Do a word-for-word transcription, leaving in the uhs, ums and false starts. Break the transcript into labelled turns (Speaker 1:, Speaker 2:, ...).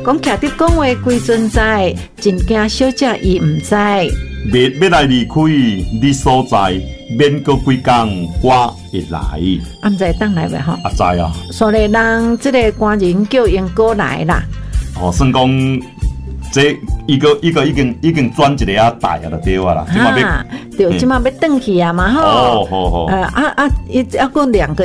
Speaker 1: 讲徛伫讲话规阵在，真惊小姐伊毋知。
Speaker 2: 未要来离开你所在，免过几工我会来。
Speaker 1: 啊，毋知当来未吼？
Speaker 2: 啊，知啊。
Speaker 1: 所以人即个官人叫因过来啦。
Speaker 2: 哦，算讲这一个一个已经已经转一个啊大啊就对啊啦。
Speaker 1: 啊，对，即马要转去啊嘛吼。
Speaker 2: 哦，好好。
Speaker 1: 呃啊啊，伊还佫两个。